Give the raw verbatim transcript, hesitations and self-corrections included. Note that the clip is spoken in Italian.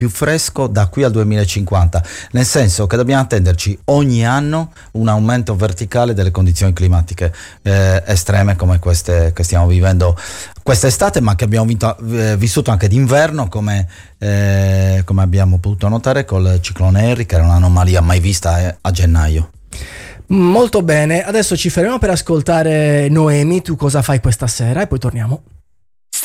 più fresco da qui al duemilacinquanta, nel senso che dobbiamo attenderci ogni anno un aumento verticale delle condizioni climatiche eh, estreme come queste che stiamo vivendo quest'estate, ma che abbiamo vinto, eh, vissuto anche d'inverno, come, eh, come abbiamo potuto notare col ciclone Harry, che era un'anomalia mai vista eh, a gennaio. Molto bene, adesso ci fermiamo per ascoltare Noemi, Tu cosa fai questa sera, e poi torniamo.